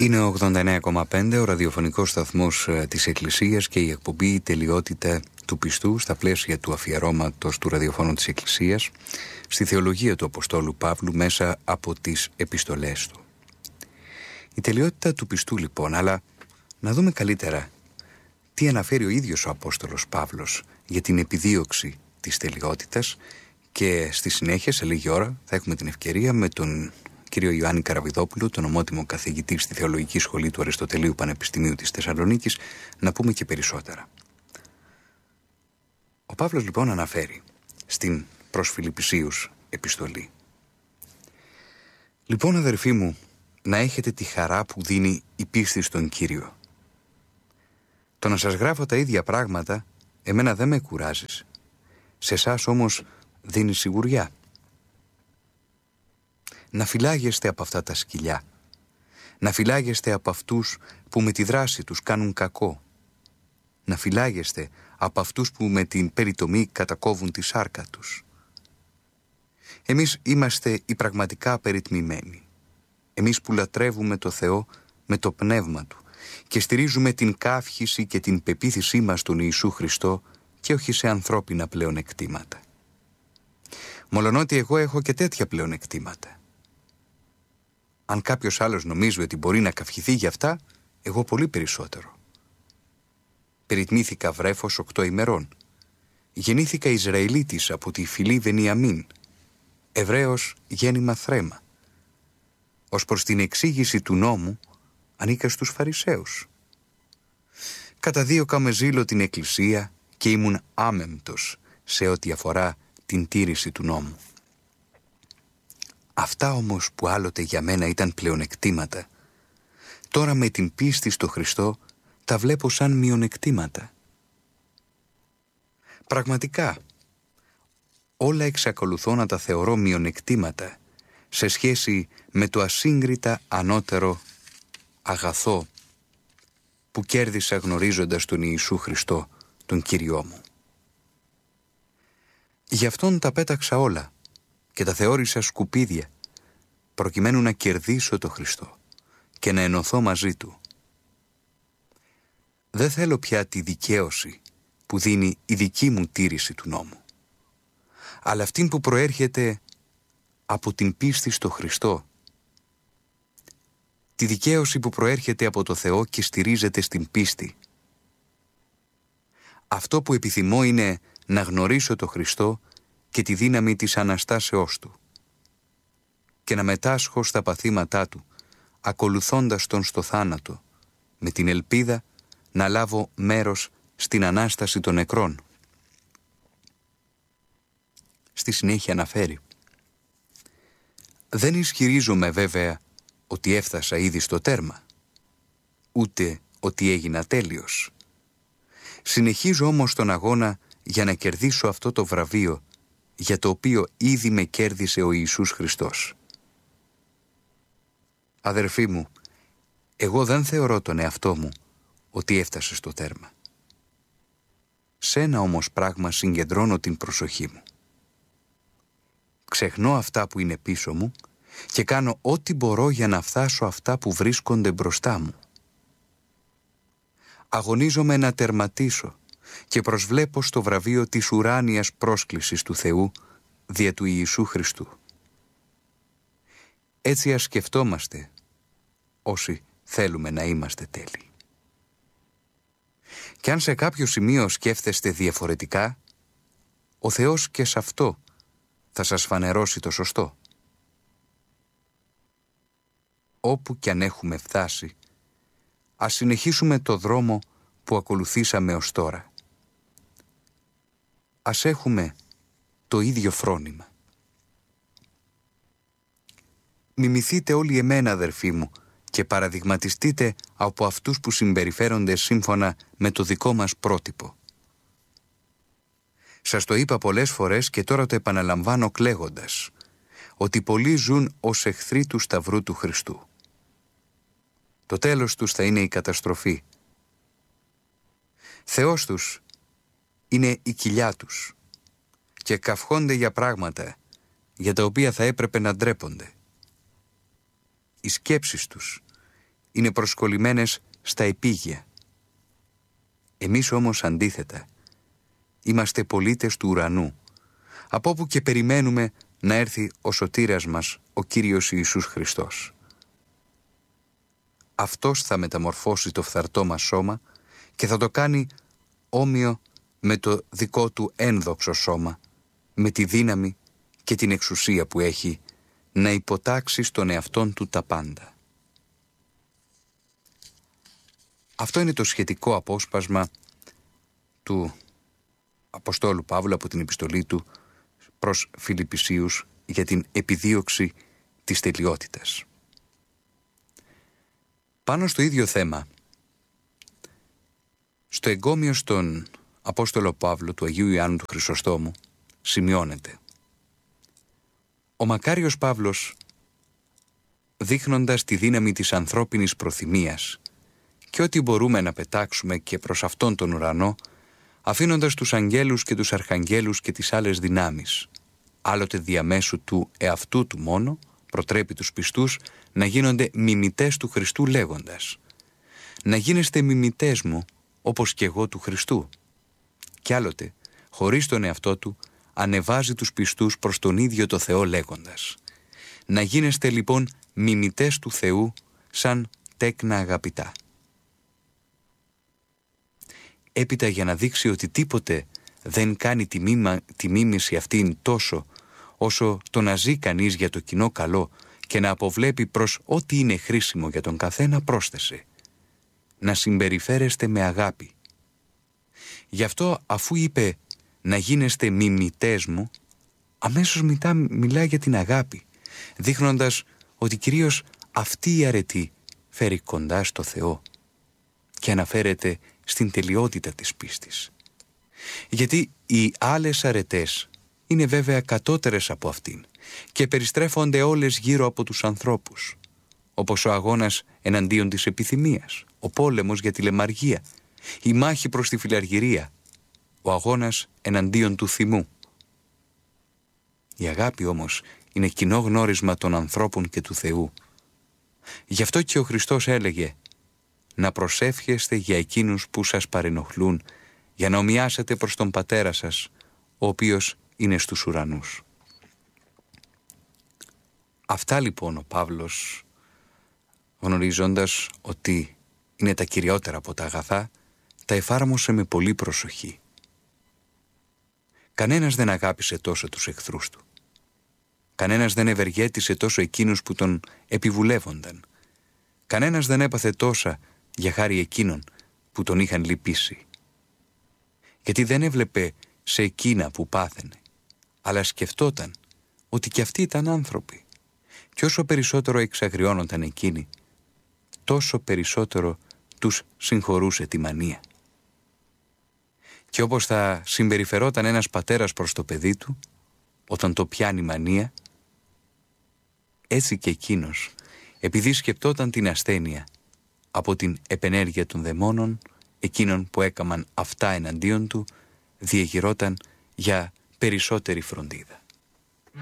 Είναι ο 89,5 ο ραδιοφωνικός σταθμός της Εκκλησίας και η εκπομπή «Η τελειότητα του πιστού» στα πλαίσια του αφιερώματος του ραδιοφώνου της Εκκλησίας στη θεολογία του Αποστόλου Παύλου μέσα από τις επιστολές του. Η τελειότητα του πιστού λοιπόν, αλλά να δούμε καλύτερα τι αναφέρει ο ίδιος ο Απόστολος Παύλος για την επιδίωξη της τελειότητας και στη συνέχεια σε λίγη ώρα θα έχουμε την ευκαιρία με τον κύριο Ιωάννη Καραβιδόπουλο, τον ομότιμο καθηγητή στη Θεολογική Σχολή του Αριστοτελείου Πανεπιστημίου της Θεσσαλονίκης, να πούμε και περισσότερα. Ο Παύλος λοιπόν αναφέρει στην προς Φιλιππισίους επιστολή: «Λοιπόν, αδερφοί μου, να έχετε τη χαρά που δίνει η πίστη στον Κύριο. Το να σας γράφω τα ίδια πράγματα εμένα δεν με κουράζει. Σε εσάς όμως δίνει σιγουριά. Να φυλάγεστε από αυτά τα σκυλιά. Να φυλάγεστε από αυτούς που με τη δράση τους κάνουν κακό. Να φυλάγεστε από αυτούς που με την περιτομή κατακόβουν τη σάρκα τους. Εμείς είμαστε οι πραγματικά περιτμημένοι. Εμείς που λατρεύουμε το Θεό με το πνεύμα Του και στηρίζουμε την καύχηση και την πεποίθησή μας στον Ιησού Χριστό και όχι σε ανθρώπινα πλεονεκτήματα. Μολονότι εγώ έχω και τέτοια πλεονεκτήματα. Αν κάποιος άλλος νομίζει ότι μπορεί να καυχηθεί για αυτά, εγώ πολύ περισσότερο. Περιτμήθηκα βρέφος 8 ημερών. Γεννήθηκα Ισραηλίτης από τη φυλή Βενιαμίν. Εβραίος γέννημα θρέμα. Ως προς την εξήγηση του νόμου, ανήκα στους Φαρισαίους. Καταδίωκα με ζήλο την Εκκλησία και ήμουν άμεμπτος σε ό,τι αφορά την τήρηση του νόμου. Αυτά όμως που άλλοτε για μένα ήταν πλεονεκτήματα, τώρα με την πίστη στο Χριστό τα βλέπω σαν μειονεκτήματα. Πραγματικά, όλα εξακολουθώ να τα θεωρώ μειονεκτήματα σε σχέση με το ασύγκριτα ανώτερο αγαθό που κέρδισα γνωρίζοντας τον Ιησού Χριστό, τον Κύριό μου. Γι' αυτόν τα πέταξα όλα και τα θεώρησα σκουπίδια, προκειμένου να κερδίσω το Χριστό και να ενωθώ μαζί Του. Δεν θέλω πια τη δικαίωση που δίνει η δική μου τήρηση του νόμου, αλλά αυτήν που προέρχεται από την πίστη στο Χριστό, τη δικαίωση που προέρχεται από το Θεό και στηρίζεται στην πίστη. Αυτό που επιθυμώ είναι να γνωρίσω το Χριστό και τη δύναμη της Αναστάσεώς Του και να μετάσχω στα παθήματά Του, ακολουθώντας Τον στο θάνατο, με την ελπίδα να λάβω μέρος στην Ανάσταση των νεκρών. Στη συνέχεια αναφέρει: «Δεν ισχυρίζομαι βέβαια ότι έφτασα ήδη στο τέρμα, ούτε ότι έγινα τέλειος. Συνεχίζω όμως τον αγώνα για να κερδίσω αυτό το βραβείο για το οποίο ήδη με κέρδισε ο Ιησούς Χριστός. Αδερφοί μου, εγώ δεν θεωρώ τον εαυτό μου ότι έφτασε στο τέρμα. Σε ένα όμως πράγμα συγκεντρώνω την προσοχή μου. Ξεχνώ αυτά που είναι πίσω μου και κάνω ό,τι μπορώ για να φτάσω αυτά που βρίσκονται μπροστά μου. Αγωνίζομαι να τερματίσω και προσβλέπω στο βραβείο της ουράνιας πρόσκλησης του Θεού δια του Ιησού Χριστού. Έτσι ας σκεφτόμαστε όσοι θέλουμε να είμαστε τέλειοι. Και αν σε κάποιο σημείο σκέφτεστε διαφορετικά, ο Θεός και σε αυτό θα σας φανερώσει το σωστό. Όπου κι αν έχουμε φτάσει, ας συνεχίσουμε το δρόμο που ακολουθήσαμε ως τώρα. Ας έχουμε το ίδιο φρόνημα. Μιμηθείτε όλοι εμένα, αδερφοί μου, και παραδειγματιστείτε από αυτούς που συμπεριφέρονται σύμφωνα με το δικό μας πρότυπο. Σας το είπα πολλές φορές και τώρα το επαναλαμβάνω κλαίγοντας, ότι πολλοί ζουν ως εχθροί του Σταυρού του Χριστού. Το τέλος τους θα είναι η καταστροφή. Θεός τους είναι η κοιλιά τους και καυχόνται για πράγματα για τα οποία θα έπρεπε να ντρέπονται. Οι σκέψεις τους είναι προσκολλημένες στα επίγεια. Εμείς όμως αντίθετα είμαστε πολίτες του ουρανού, από όπου και περιμένουμε να έρθει ο σωτήρας μας, ο Κύριος Ιησούς Χριστός. Αυτός θα μεταμορφώσει το φθαρτό μας σώμα και θα το κάνει όμοιο με το δικό του ένδοξο σώμα, με τη δύναμη και την εξουσία που έχει να υποτάξει στον εαυτόν του τα πάντα. Αυτό είναι το σχετικό απόσπασμα του Αποστόλου Παύλου από την επιστολή του προς Φιλιππισίους για την επιδίωξη της τελειότητας. Πάνω στο ίδιο θέμα, στο εγκόμιο στον Απόστολο Παύλο του Αγίου Ιωάννου του Χρυσοστόμου σημειώνεται: ο μακάριος Παύλος, δείχνοντας τη δύναμη της ανθρώπινης προθυμίας και ότι μπορούμε να πετάξουμε και προς αυτόν τον ουρανό, αφήνοντας τους αγγέλους και τους αρχαγγέλους και τις άλλες δυνάμεις, άλλοτε διαμέσου του εαυτού του μόνο, προτρέπει τους πιστούς να γίνονται μιμητές του Χριστού λέγοντας: να γίνεστε μιμητές μου όπως και εγώ του Χριστού. Κι άλλοτε, χωρίς τον εαυτό του, ανεβάζει τους πιστούς προς τον ίδιο το Θεό λέγοντας: να γίνεστε λοιπόν μιμητές του Θεού σαν τέκνα αγαπητά. Έπειτα, για να δείξει ότι τίποτε δεν κάνει τη μίμηση αυτήν τόσο όσο το να ζει κανείς για το κοινό καλό και να αποβλέπει προς ό,τι είναι χρήσιμο για τον καθένα, πρόσθεσε: να συμπεριφέρεστε με αγάπη. Γι' αυτό, αφού είπε να γίνεστε μιμητές μου, αμέσως μετά μιλάει για την αγάπη, δείχνοντας ότι κυρίως αυτή η αρετή φέρει κοντά στο Θεό και αναφέρεται στην τελειότητα της πίστης. Γιατί οι άλλες αρετές είναι βέβαια κατώτερες από αυτήν και περιστρέφονται όλες γύρω από τους ανθρώπους, όπως ο αγώνας εναντίον της επιθυμίας, ο πόλεμος για τη λαιμαργία, η μάχη προς τη φιλαργυρία, ο αγώνας εναντίον του θυμού. Η αγάπη όμως είναι κοινό γνώρισμα των ανθρώπων και του Θεού. Γι' αυτό και ο Χριστός έλεγε: να προσεύχεστε για εκείνους που σας παρενοχλούν, για να ομοιάσετε προς τον Πατέρα σας, ο οποίος είναι στους ουρανούς. Αυτά λοιπόν ο Παύλος, γνωρίζοντας ότι είναι τα κυριότερα από τα αγαθά, τα εφάρμοσε με πολύ προσοχή. Κανένας δεν αγάπησε τόσο τους εχθρούς του. Κανένας δεν ευεργέτησε τόσο εκείνους που τον επιβουλεύονταν. Κανένας δεν έπαθε τόσα για χάρη εκείνων που τον είχαν λυπήσει. Γιατί δεν έβλεπε σε εκείνα που πάθαινε, αλλά σκεφτόταν ότι κι αυτοί ήταν άνθρωποι. Και όσο περισσότερο εξαγριώνονταν εκείνοι, τόσο περισσότερο τους συγχωρούσε τη μανία. Και όπως θα συμπεριφερόταν ένας πατέρας προς το παιδί του όταν το πιάνει μανία, έτσι και εκείνος, επειδή σκεπτόταν την ασθένεια από την επενέργεια των δαιμόνων, εκείνων που έκαμαν αυτά εναντίον του, διεγυρώταν για περισσότερη φροντίδα.